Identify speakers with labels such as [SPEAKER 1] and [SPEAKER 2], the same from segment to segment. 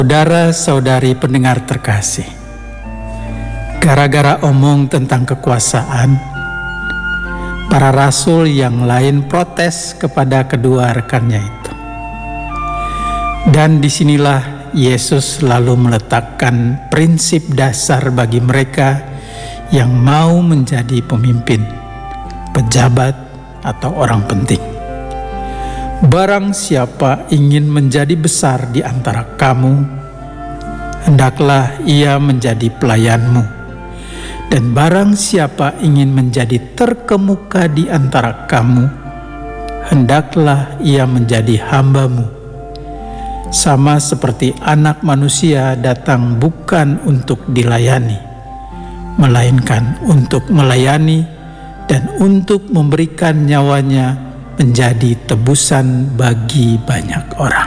[SPEAKER 1] Saudara-saudari pendengar terkasih, gara-gara omong tentang kekuasaan, para rasul yang lain protes kepada kedua rekannya itu. Dan disinilah Yesus lalu meletakkan prinsip dasar bagi mereka yang mau menjadi pemimpin, pejabat, atau orang penting. Barang siapa ingin menjadi besar di antara kamu, hendaklah ia menjadi pelayanmu. Dan barang siapa ingin menjadi terkemuka di antara kamu, hendaklah ia menjadi hambamu. Sama seperti Anak Manusia datang bukan untuk dilayani, melainkan untuk melayani dan untuk memberikan nyawanya menjadi tebusan bagi banyak orang.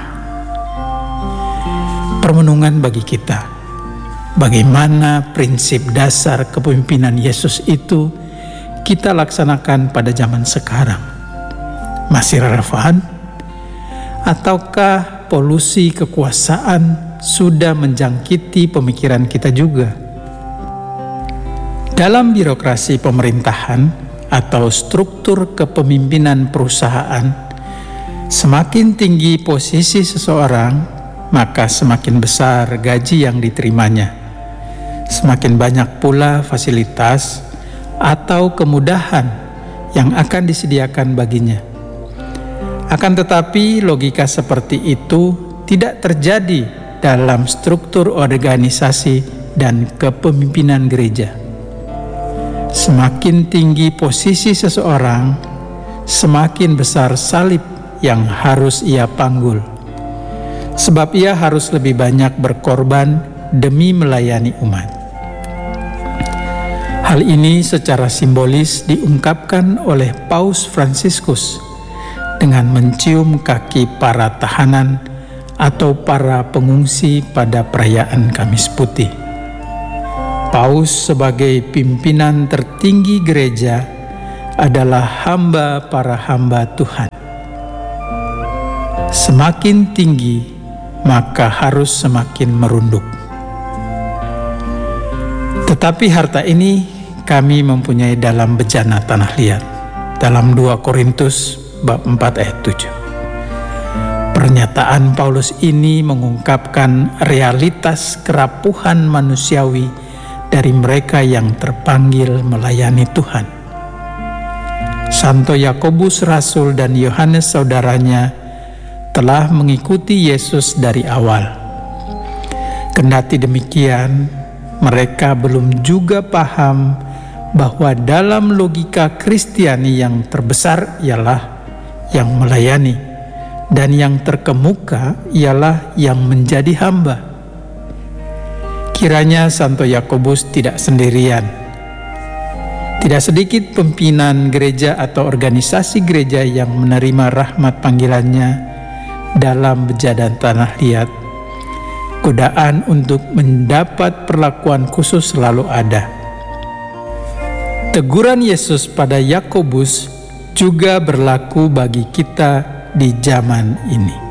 [SPEAKER 1] Permenungan bagi kita, bagaimana prinsip dasar kepemimpinan Yesus itu kita laksanakan pada zaman sekarang. Masih relevan? Ataukah polusi kekuasaan sudah menjangkiti pemikiran kita juga? Dalam birokrasi pemerintahan atau struktur kepemimpinan perusahaan, semakin tinggi posisi seseorang, maka semakin besar gaji yang diterimanya. Semakin banyak pula fasilitas atau kemudahan yang akan disediakan baginya. Akan tetapi logika seperti itu tidak terjadi dalam struktur organisasi dan kepemimpinan gereja. Semakin tinggi posisi seseorang, semakin besar salib yang harus ia panggul. Sebab ia harus lebih banyak berkorban demi melayani umat. Hal ini secara simbolis diungkapkan oleh Paus Fransiskus dengan mencium kaki para tahanan atau para pengungsi pada perayaan Kamis Putih. Paus sebagai pimpinan tertinggi gereja adalah hamba para hamba Tuhan. Semakin tinggi, maka harus semakin merunduk. Tetapi harta ini kami mempunyai dalam bejana tanah liat, dalam 2 Korintus bab 4 ayat 7. Pernyataan Paulus ini mengungkapkan realitas kerapuhan manusiawi dari mereka yang terpanggil melayani Tuhan. Santo Yakobus Rasul dan Yohanes saudaranya telah mengikuti Yesus dari awal. Kendati demikian, mereka belum juga paham bahwa dalam logika Kristiani yang terbesar ialah yang melayani, dan yang terkemuka ialah yang menjadi hamba. Kiranya Santo Yakobus tidak sendirian. Tidak sedikit pimpinan gereja atau organisasi gereja yang menerima rahmat panggilannya dalam bejana tanah liat. Godaan untuk mendapat perlakuan khusus selalu ada. Teguran Yesus pada Yakobus juga berlaku bagi kita di zaman ini.